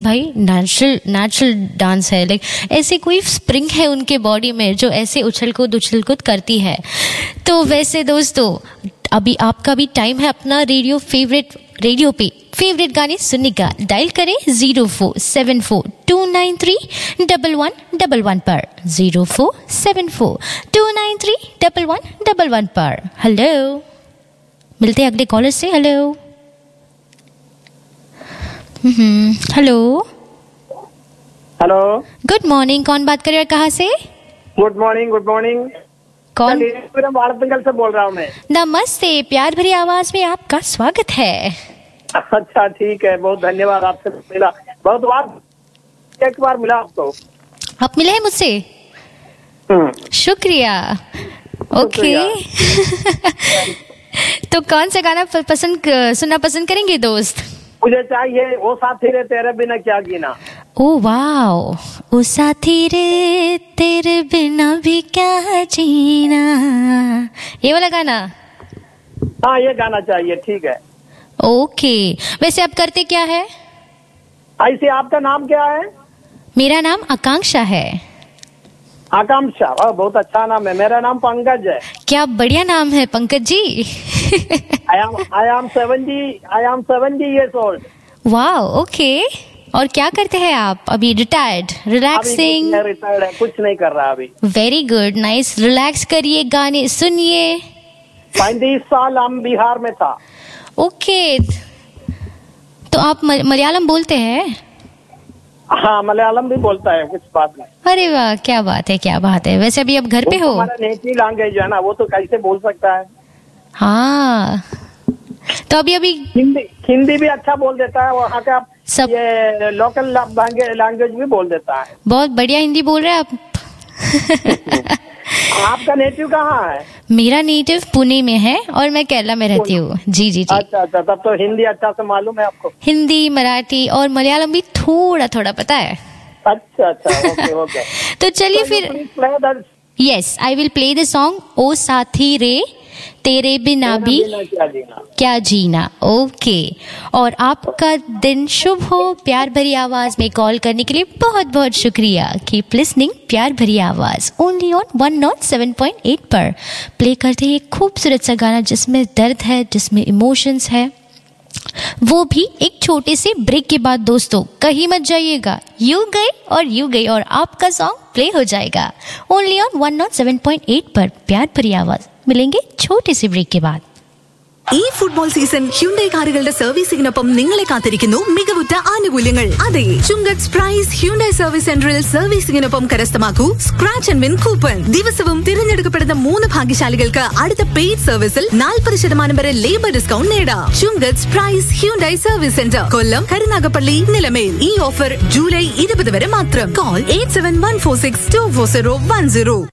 भाई natural dance है, like ऐसे कोई स्प्रिंग है उनके बॉडी में जो ऐसे उछल कूद करती है। तो वैसे दोस्तों अभी आपका भी टाइम है अपना रेडियो पे फेवरेट गाने सुनने का। डायल करें 0474293111 पर, 0474293111 पर। हेलो, मिलते हैं अगले कॉलर से। Hello hello hello, good morning, कौन बात कर रहे हैं, कहाँ से? Good morning. कौन? वाड़पिंगल से बोल रहा हूँ मैं। नमस्ते, प्यार भरी आवाज में आपका स्वागत है। अच्छा ठीक है, बहुत धन्यवाद, आपसे मिला बहुत बार, एक बार मिला आपको। आप मिले हैं मुझसे? शुक्रिया। ओके तो कौन सा गाना सुनना पसंद करेंगे दोस्त? मुझे चाहिए ओ साथी रे तेरे बिना क्या जीना। ओ वाओ, ओ साथी रे तेरे बिना भी क्या जीना, ये वाला गाना। हाँ ये गाना चाहिए, ठीक है। ओके, वैसे आप करते क्या है? ऐसे आपका नाम क्या है? मेरा नाम आकांक्षा है। आकांक्षा, बहुत अच्छा नाम है। मेरा नाम पंकज है। क्या बढ़िया नाम है Pankaj ji. I am 70 years old. Wow, okay. और क्या करते हैं आप अभी? Retired, relaxing? रिटायर्ड है, कुछ नहीं कर रहा अभी। Very good, nice. रिलैक्स करिए, गाने सुनिए। 35 साल हम बिहार में था। ओके, तो आप मलयालम बोलते हैं? हाँ मलयालम भी बोलता है, कुछ बात नहीं। अरे वाह, क्या बात है। वैसे अभी आप घर पे हो? हमारा नेटिव लैंग्वेज है ना, वो तो कैसे बोल सकता है। हाँ, तो अभी हिंदी भी अच्छा बोल देता है, वहाँ का सब ये लोकल लैंग्वेज भी बोल देता है। बहुत बढ़िया हिंदी बोल रहे हैं आप। आपका नेटिव कहाँ है? मेरा नेटिव पुणे में है और मैं केरला में रहती हूँ। जी। अच्छा, तब तो हिंदी अच्छा से मालूम है आपको। हिंदी, मराठी और मलयालम भी थोड़ा पता है। अच्छा, ओके। तो चलिए फिर, yes, I will play the song ओ साथी रे तेरे बिना भी क्या जीना। ओके, और आपका दिन शुभ हो। प्यार भरी आवाज में कॉल करने के लिए बहुत बहुत शुक्रिया। कीप लिसनिंग प्यार भरी आवाज ओनली ऑन 107.8 पर। प्ले करते हैं एक खूबसूरत सा गाना जिसमें दर्द है, जिसमें इमोशंस है, वो भी एक छोटे से ब्रेक के बाद। दोस्तों कहीं मत जाइएगा, यूं गई और आपका सॉन्ग प्ले हो जाएगा ओनली ऑन 107.8 पर। प्यार भरी आवाज, मिलेंगे छोटे से ब्रेक के बाद। ഈ ഫുട്ബോൾ സീസൺ ഹ്യുണ്ടായി കാറുകളുടെ സർവീസിംഗിനൊപ്പം നിങ്ങളെ കാത്തിരിക്കുന്നു മികവുറ്റ ആനുകൂല്യങ്ങൾ. അതെ, ചുങ്കത്ത് പ്രൈസ് ഹ്യുണ്ടായി സർവീസ് സെന്ററിൽ സർവീസിംഗിനൊപ്പം കരസ്ഥമാക്കൂ സ്ക്രാച്ച് ആൻഡ് വിൻ കൂപ്പൺ. ദിവസവും തിരഞ്ഞെടുക്കപ്പെടുന്ന 3 ഭാഗ്യശാലികൾക്ക് അടുത്ത പെയ്ഡ് സർവീസിൽ 40% വരെ ലേബർ ഡിസ്കൗണ്ട് നേടാം. ചുങ്കത്ത് പ്രൈസ് ഹ്യുണ്ടായി സർവീസ് സെന്റർ, കൊല്ലം, കരുനാഗപ്പള്ളി, നിലമേൽ. ഈ ഓഫർ ജൂലൈ 20 വരെ മാത്രം. കോൾ 8714624010.